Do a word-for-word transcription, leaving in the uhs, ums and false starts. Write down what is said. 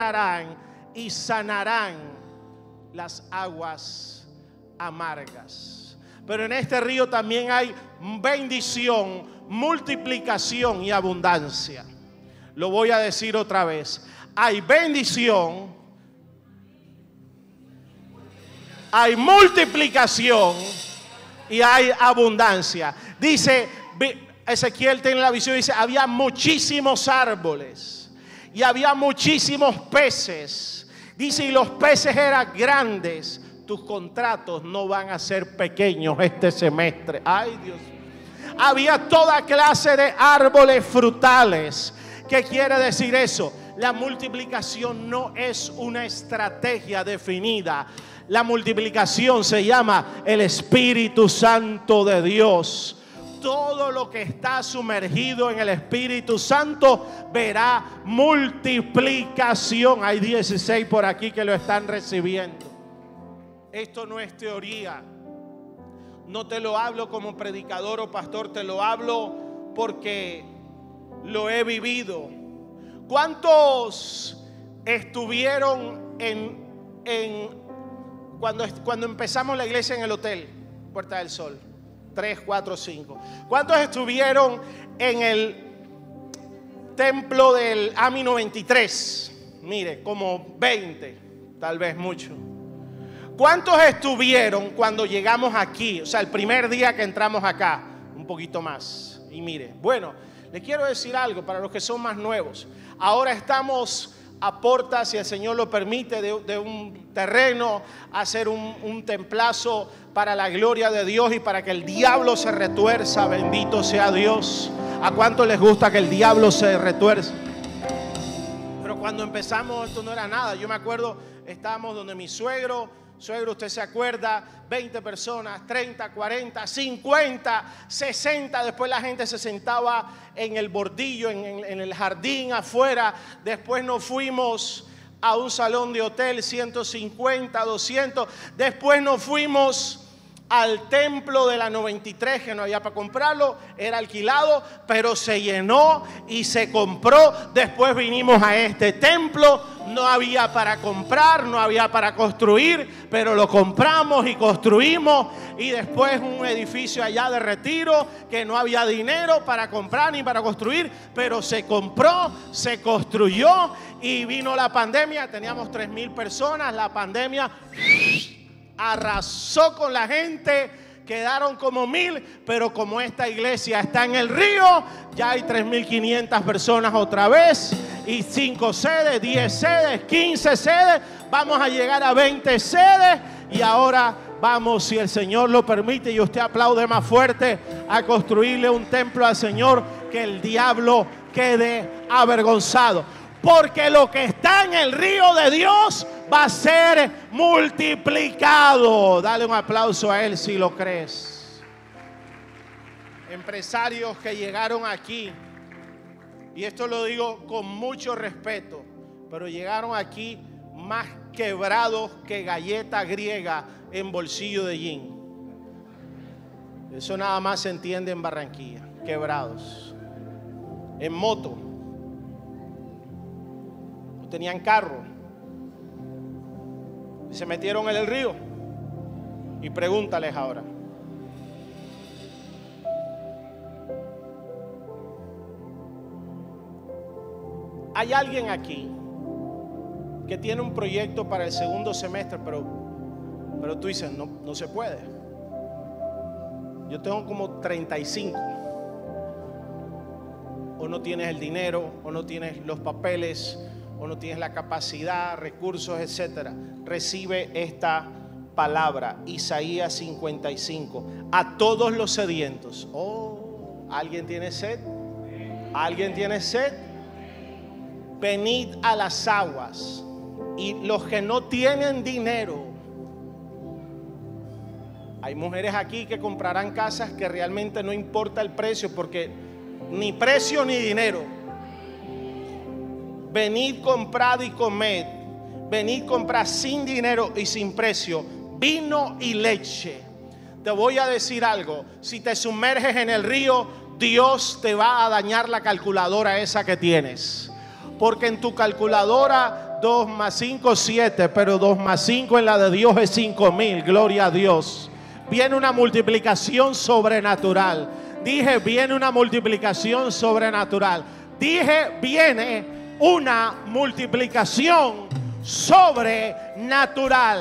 y sanarán las aguas amargas. Pero en este río también hay bendición, multiplicación y abundancia. Lo voy a decir otra vez. Hay bendición, hay multiplicación y hay abundancia. Dice, Ezequiel tiene la visión, dice, había muchísimos árboles y había muchísimos peces. Dice, y los peces eran grandes. Tus contratos no van a ser pequeños este semestre. Ay, Dios. Había toda clase de árboles frutales. ¿Qué quiere decir eso? La multiplicación no es una estrategia definida. La multiplicación se llama el Espíritu Santo de Dios. Todo lo que está sumergido en el Espíritu Santo verá multiplicación. Hay dieciséis por aquí que lo están recibiendo. Esto no es teoría. No te lo hablo como predicador o pastor, te lo hablo porque lo he vivido. ¿Cuántos estuvieron en, en cuando, cuando empezamos la iglesia en el hotel Puerta del Sol? Tres, cuatro, cinco. ¿Cuántos estuvieron en el templo del A M I noventa y tres? Mire, como veinte, tal vez mucho. ¿Cuántos estuvieron cuando llegamos aquí? O sea, el primer día que entramos acá, un poquito más. Y mire, bueno, le quiero decir algo para los que son más nuevos. Ahora estamos a portas, si el Señor lo permite, de, de un terreno, hacer un, un templazo para la gloria de Dios y para que el diablo se retuerza. Bendito sea Dios. ¿A cuánto les gusta que el diablo se retuerza? Pero cuando empezamos esto no era nada. Yo me acuerdo, estábamos donde mi suegro. Suegro, usted se acuerda, veinte personas, treinta, cuarenta, cincuenta, sesenta. Después la gente se sentaba en el bordillo, en, en, en el jardín afuera. Después nos fuimos a un salón de hotel, ciento cincuenta, doscientos. Después nos fuimos al templo de la noventa y tres, que no había para comprarlo, era alquilado, pero se llenó y se compró. Después vinimos a este templo, no había para comprar, no había para construir, pero lo compramos y construimos. Y después un edificio allá de Retiro, que no había dinero para comprar ni para construir, pero se compró, se construyó. Y vino la pandemia, teníamos tres mil personas, la pandemia arrasó con la gente, quedaron como mil, pero como esta iglesia está en el río, ya hay tres mil quinientas personas otra vez, y cinco sedes, diez sedes, quince sedes, vamos a llegar a veinte sedes, y ahora vamos, si el Señor lo permite, y usted aplaude más fuerte, a construirle un templo al Señor, que el diablo quede avergonzado. Porque lo que está en el río de Dios va a ser multiplicado. Dale un aplauso a Él si lo crees. Empresarios que llegaron aquí, y esto lo digo con mucho respeto, pero llegaron aquí más quebrados que galleta griega en bolsillo de jean. Eso nada más se entiende en Barranquilla. Quebrados. En moto. Tenían carro y se metieron en el río. Y pregúntales ahora. Hay alguien aquí que tiene un proyecto para el segundo semestre, pero, pero tú dices, no, no se puede. Yo tengo como treinta y cinco. O no tienes el dinero, o no tienes los papeles, o no tienes la capacidad, recursos, etcétera. Recibe esta palabra, Isaías cincuenta y cinco. A todos los sedientos. Oh, ¿alguien tiene sed? ¿Alguien tiene sed? Venid a las aguas. Y los que no tienen dinero. Hay mujeres aquí que comprarán casas que realmente no importa el precio, porque ni precio ni dinero. Venid, comprad y comed. Venid, comprad sin dinero y sin precio vino y leche. Te voy a decir algo. Si te sumerges en el río, Dios te va a dañar la calculadora esa que tienes. Porque en tu calculadora dos más cinco, siete, pero dos más cinco en la de Dios es cinco mil. Gloria a Dios. Viene una multiplicación sobrenatural. Dije, viene una multiplicación sobrenatural. Dije, viene una multiplicación sobrenatural.